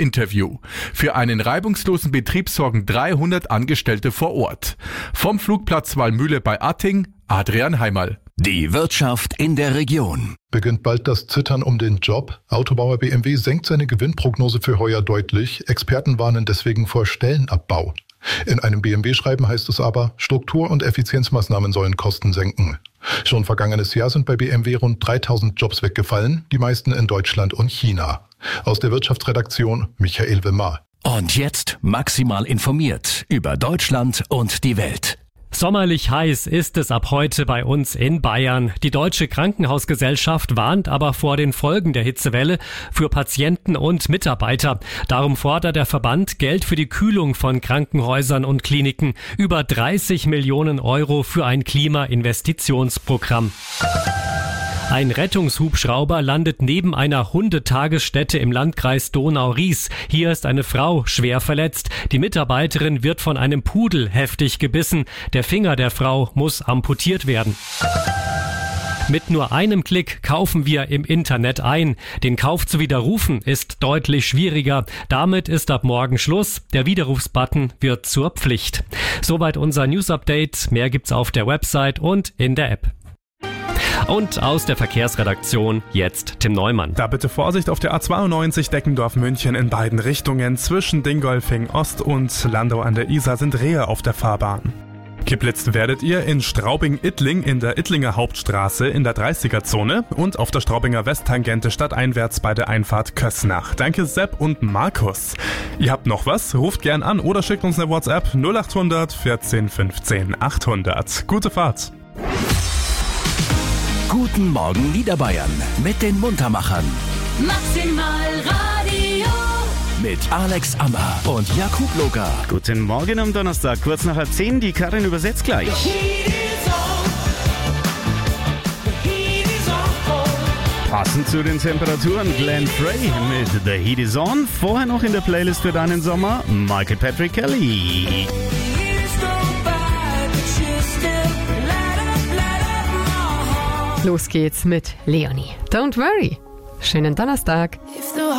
Interview. Für einen reibungslosen Betrieb sorgen 300 Angestellte vor Ort. Vom Flugplatz Wallmühle bei Atting, Adrian Heimerl. Die Wirtschaft in der Region. Beginnt bald das Zittern um den Job? Autobauer BMW senkt seine Gewinnprognose für heuer deutlich. Experten warnen deswegen vor Stellenabbau. In einem BMW-Schreiben heißt es aber, Struktur- und Effizienzmaßnahmen sollen Kosten senken. Schon vergangenes Jahr sind bei BMW rund 3000 Jobs weggefallen, die meisten in Deutschland und China. Aus der Wirtschaftsredaktion Michael Wimmer. Und jetzt maximal informiert über Deutschland und die Welt. Sommerlich heiß ist es ab heute bei uns in Bayern. Die Deutsche Krankenhausgesellschaft warnt aber vor den Folgen der Hitzewelle für Patienten und Mitarbeiter. Darum fordert der Verband Geld für die Kühlung von Krankenhäusern und Kliniken. Über 30 Millionen Euro für ein Klimainvestitionsprogramm. Ein Rettungshubschrauber landet neben einer Hundetagesstätte im Landkreis Donau-Ries. Hier ist eine Frau schwer verletzt. Die Mitarbeiterin wird von einem Pudel heftig gebissen. Der Finger der Frau muss amputiert werden. Mit nur einem Klick kaufen wir im Internet ein. Den Kauf zu widerrufen ist deutlich schwieriger. Damit ist ab morgen Schluss. Der Widerrufsbutton wird zur Pflicht. Soweit unser News-Update. Mehr gibt's auf der Website und in der App. Und aus der Verkehrsredaktion jetzt Tim Neumann. Da bitte Vorsicht auf der A92 Deckendorf-München in beiden Richtungen. Zwischen Dingolfing Ost und Landau an der Isar sind Rehe auf der Fahrbahn. Geblitzt werdet ihr in Straubing-Ittling in der Ittlinger Hauptstraße in der 30er-Zone und auf der Straubinger Westtangente stadteinwärts bei der Einfahrt Kössnach. Danke Sepp und Markus. Ihr habt noch was? Ruft gern an oder schickt uns eine WhatsApp 0800 14 15 800. Gute Fahrt! Guten Morgen Niederbayern mit den Muntermachern. Maximal Radio. Mit Alex Ammer und Jakub Loga. Guten Morgen am Donnerstag, kurz nach 10. Die Karin übersetzt gleich. Passend zu den Temperaturen Glenn Frey mit The Heat Is On. Vorher noch in der Playlist für deinen Sommer Michael Patrick Kelly. Los geht's mit Leonie. Don't worry. Schönen Donnerstag.